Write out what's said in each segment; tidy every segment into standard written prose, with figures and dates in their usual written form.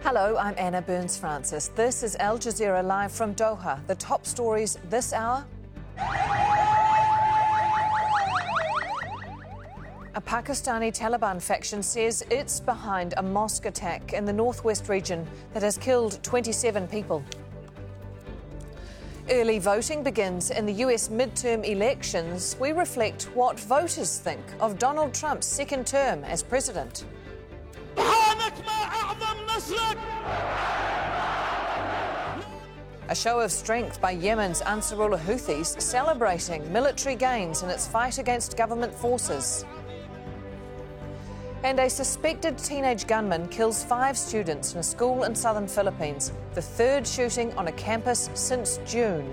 Hello, I'm Anna Burns-Francis. This is Al Jazeera live from Doha. The top stories this hour. A Pakistani Taliban faction says it's behind a mosque attack in the northwest region that has killed 27 people. Early voting begins in the US midterm elections. We reflect what voters think of Donald Trump's second term as president. A show of strength by Yemen's Ansarullah Houthis, celebrating military gains in its fight against government forces. And a suspected teenage gunman kills 5 students in a school in southern Philippines, the third shooting on a campus since June.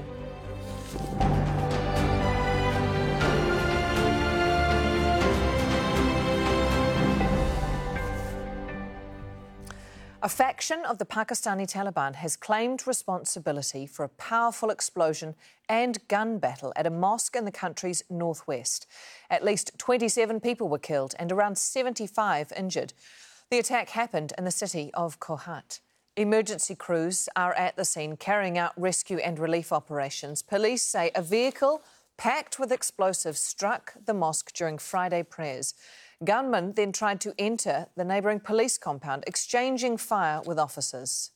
A faction of the Pakistani Taliban has claimed responsibility for a powerful explosion and gun battle at a mosque in the country's northwest. At least 27 people were killed and around 75 injured. The attack happened in the city of Kohat. Emergency crews are at the scene carrying out rescue and relief operations. Police say a vehicle packed with explosives struck the mosque during Friday prayers. Gunmen then tried to enter the neighbouring police compound, exchanging fire with officers.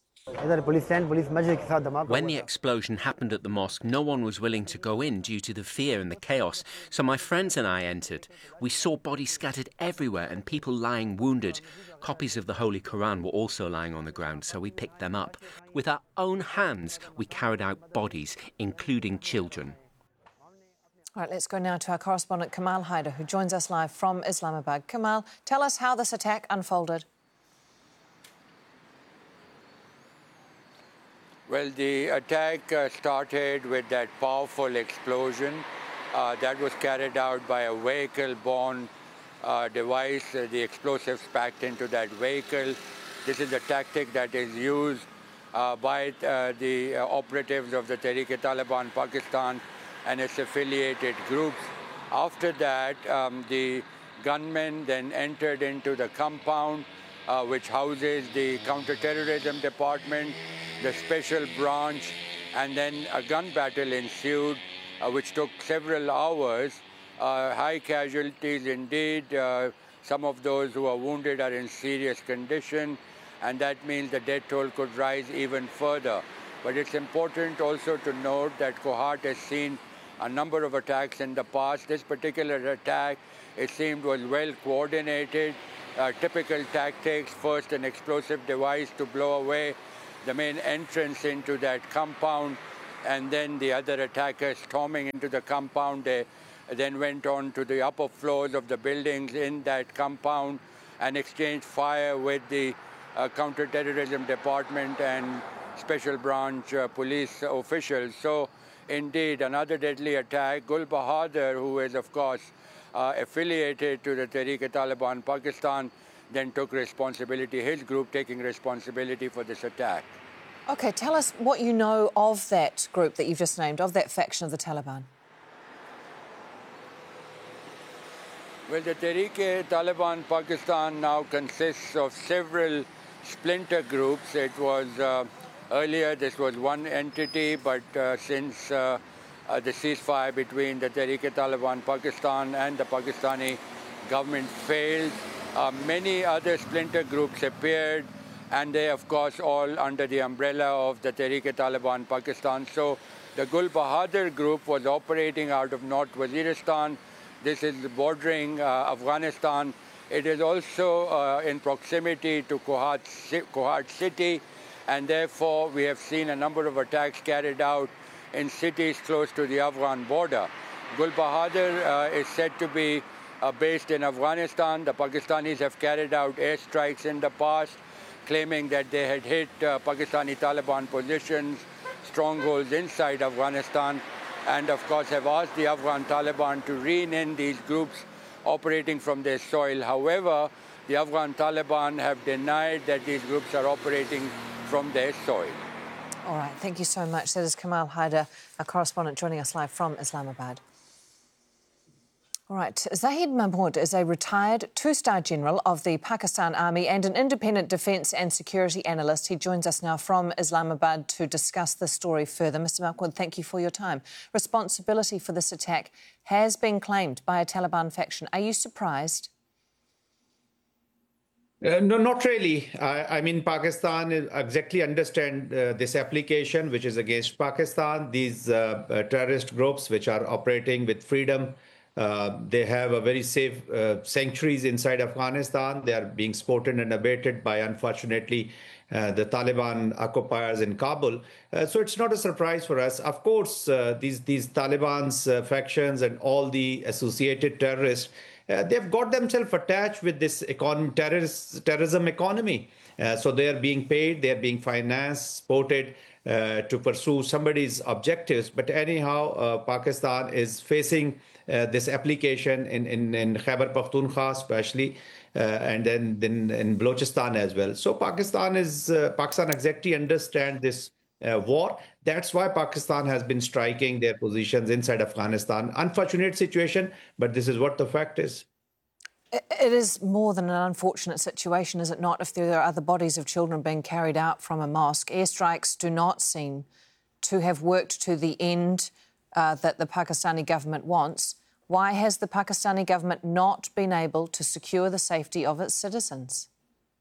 When the explosion happened at the mosque, no one was willing to go in due to the fear and the chaos. So my friends and I entered. We saw bodies scattered everywhere and people lying wounded. Copies of the Holy Quran were also lying on the ground, so we picked them up. With our own hands, we carried out bodies, including children. All right, let's go now to our correspondent Kamal Haider, who joins us live from Islamabad. Kamal, tell us how this attack unfolded. Well, the attack started with that powerful explosion that was carried out by a vehicle-borne device, the explosives packed into that vehicle. This is a tactic that is used by the operatives of the Tehreek-e-Taliban Pakistan and its affiliated groups. After that, the gunmen then entered into the compound, which houses the counter-terrorism department, the special branch, and then a gun battle ensued, which took several hours. High casualties indeed. Some of those who are wounded are in serious condition, and that means the death toll could rise even further. But it's important also to note that Kohat has seen a number of attacks in the past. This particular attack, it seemed, was well coordinated. Typical tactics: first an explosive device to blow away the main entrance into that compound, and then the other attackers storming into the compound. They then went on to the upper floors of the buildings in that compound and exchanged fire with the counter-terrorism department and special branch police officials. So indeed, another deadly attack. Gul Bahadur, who is, of course, affiliated to the Tehreek-e-Taliban Pakistan, then took responsibility, his group taking responsibility for this attack. OK, tell us what you know of that group that you've just named, of that faction of the Taliban. Well, the Tehreek-e-Taliban Pakistan now consists of several splinter groups. It was earlier, this was one entity, but since the ceasefire between the Tehreek-e-Taliban Pakistan and the Pakistani government failed, many other splinter groups appeared, and they, of course, all under the umbrella of the Tehreek-e-Taliban Pakistan. So the Gul Bahadur group was operating out of North Waziristan. This is bordering Afghanistan. It is also in proximity to Kohat city, and therefore we have seen a number of attacks carried out in cities close to the Afghan border. Gul Bahadur is said to be based in Afghanistan. The Pakistanis have carried out airstrikes in the past, claiming that they had hit Pakistani Taliban positions, strongholds inside Afghanistan, and of course have asked the Afghan Taliban to rein in these groups operating from their soil. However, the Afghan Taliban have denied that these groups are operating from their soil. All right, thank you so much. That is Kamal Haider, a correspondent joining us live from Islamabad. All right, Zahid Mahmood is a retired two-star general of the Pakistan Army and an independent defence and security analyst. He joins us now from Islamabad to discuss the story further. Mr Mahmood, thank you for your time. Responsibility for this attack has been claimed by a Taliban faction. Are you surprised? No, not really. I mean, Pakistan exactly understand this application, which is against Pakistan. These terrorist groups, which are operating with freedom, they have a very safe sanctuaries inside Afghanistan. They are being supported and abated by, unfortunately, the Taliban occupiers in Kabul. So it's not a surprise for us. Of course, these Taliban's factions and all the associated terrorists, they've got themselves attached with this terrorism economy. So they are being paid, they are being financed, supported to pursue somebody's objectives. But anyhow, Pakistan is facing this application in Khyber Pakhtunkhwa especially, and then in Balochistan as well. So Pakistan exactly understand this war. That's why Pakistan has been striking their positions inside Afghanistan. Unfortunate situation, but this is what the fact is. It is more than an unfortunate situation, is it not? If there are other bodies of children being carried out from a mosque, airstrikes do not seem to have worked to the end that the Pakistani government wants. Why has the Pakistani government not been able to secure the safety of its citizens?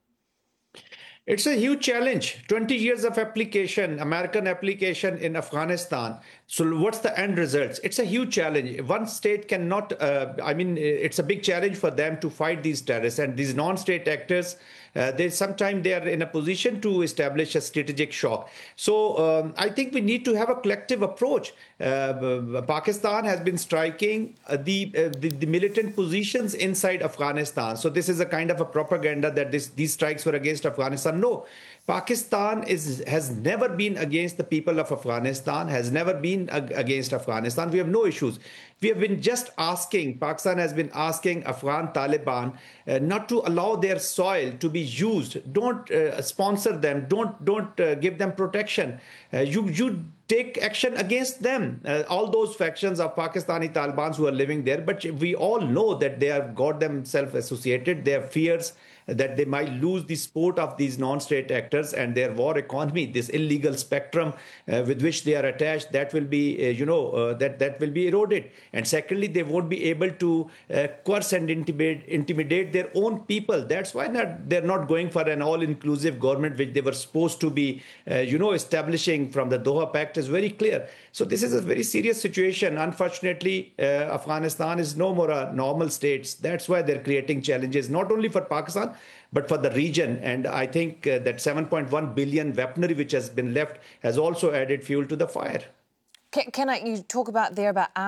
It's a huge challenge. 20 years of application, American application in Afghanistan. So what's the end results? It's a huge challenge. One state cannot, it's a big challenge for them to fight these terrorists. And these non-state actors, sometimes they are in a position to establish a strategic shock. So I think we need to have a collective approach. Pakistan has been striking the militant positions inside Afghanistan. So this is a kind of a propaganda that these strikes were against Afghanistan. No, Pakistan has never been against the people of Afghanistan, has never been against Afghanistan. We have no issues. We have been just asking, Pakistan has been asking Afghan Taliban not to allow their soil to be used. Don't sponsor them. Don't give them protection. You take action against them, all those factions of Pakistani Talibans who are living there. But we all know that they have got themselves associated. They have fears that they might lose the support of these non-state actors and their war economy, this illegal spectrum with which they are attached, that will be, that will be eroded. And secondly, they won't be able to coerce and intimidate their own people. That's why they're not going for an all-inclusive government, which they were supposed to be, establishing from the Doha Pact is very clear. So this is a very serious situation. Unfortunately, Afghanistan is no more a normal state. That's why they're creating challenges, not only for Pakistan, but for the region. And I think that 7.1 billion weaponry which has been left has also added fuel to the fire. You talk about